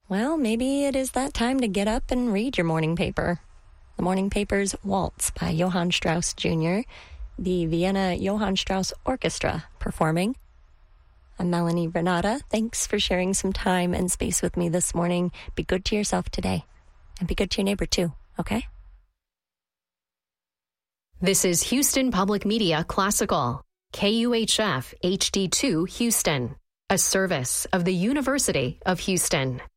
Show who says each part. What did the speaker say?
Speaker 1: Well, maybe it is that time to get up and read your morning paper. The morning paper's Waltz by Johann Strauss Jr., the Vienna Johann Strauss Orchestra performing. I'm Melanie Renata. Thanks for sharing some time and space with me this morning. Be good to yourself today, and be good to your neighbor too, okay?
Speaker 2: This is Houston Public Media Classical, KUHF HD2 Houston, a service of the University of Houston.